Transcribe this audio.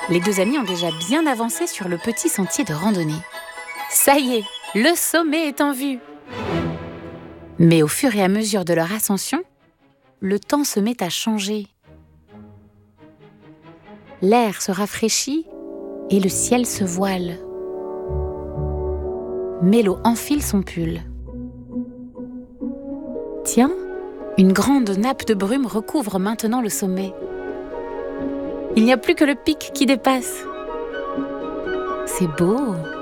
Les deux amis ont déjà bien avancé sur le petit sentier de randonnée. Ça y est, le sommet est en vue. Mais au fur et à mesure de leur ascension, le temps se met à changer. L'air se rafraîchit et le ciel se voile. Mélo enfile son pull. Tiens, une grande nappe de brume recouvre maintenant le sommet. Il n'y a plus que le pic qui dépasse. C'est beau.